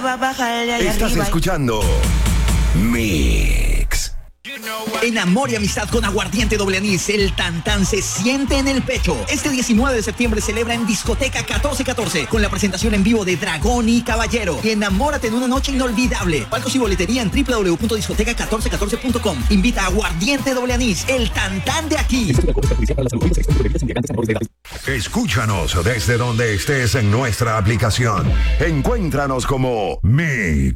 va a bajar de ahí Estás arriba. escuchando Mix. En amor y amistad con Aguardiente Doble Anís, el tantán se siente en el pecho. Este 19 de septiembre celebra en Discoteca 1414 con la presentación en vivo de Dragón y Caballero. Y enamórate en una noche inolvidable. Palcos y boletería en www.discoteca1414.com. Invita a Aguardiente Doble Anís, el tantán de aquí. Escúchanos desde donde estés en nuestra aplicación. Encuéntranos como Mix